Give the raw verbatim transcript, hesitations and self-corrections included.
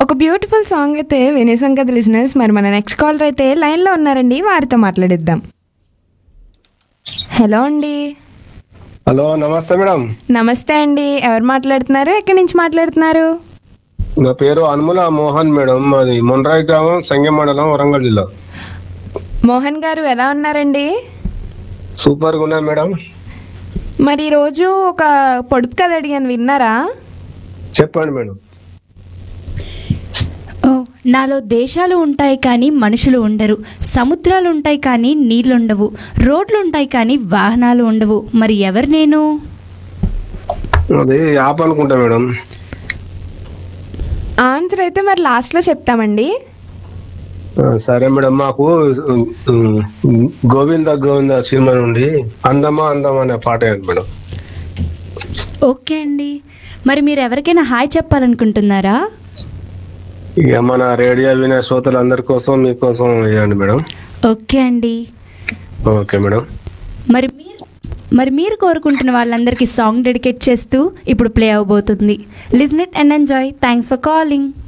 ఒక beautiful song అయితే వినేసాం కదా లిజనర్స్. మరి మన నెక్స్ట్ కాలర్ అయితే లైన్లో ఉన్నారండి, వారితో మాట్లాడిద్దాం. హలో అండి. హలో, నమస్తే మేడం. నమస్తే అండి, ఎవరు మాట్లాడుతున్నారు, ఎక్కడి నుంచి మాట్లాడుతున్నారు? నా పేరు అనుముల మోహన్ మేడం. మాది మొండ్రాయి గ్రామం, సంగెం మండలం, వరంగల్ జిల్లా. మోహన్ గారు ఎలా ఉన్నారండి? సూపర్ గా ఉన్నా మేడం. మరి ఈరోజు ఒక పొడుపు కథ అడిగాను, విన్నారా? చెప్పండి మేడం. ఓ, నాలో దేశాలు ఉంటాయి కానీ మనుషులు ఉండరు, సముద్రాలు ఉంటాయి కానీ నీళ్లుండవు, రోడ్లు ఉంటాయి కానీ వాహనాలు ఉండవు, మరి ఎవరు నేను? అది యాప్ అనుకుంటా మేడం. ఆన్సర్ అయితే మరి లాస్ట్లో చెప్తామండి. ఆ, సరే మేడం. మాకు ఉమ్, గోవింద గోవింద సినిమా నుండి అందమా అందమా అనే పాట ఏంటి మేడం? ఓకే అండి, మరి మీరు ఎవరికైనా హాయ్ చెప్పాలనుకుంటున్నారా? ఇక మన రేడియో వినే శ్రోతలందరి కోసం మీకోసం ఇవ్వండి మేడం. ఓకే అండి. Okay madam. మరి మీరు మరి మీరు కోరుకుంటున్న వాళ్ళందరికీ సాంగ్ డెడికేట్ చేస్తూ ఇప్పుడు ప్లే అవబోతుంది. Listen it and enjoy. Thanks for calling.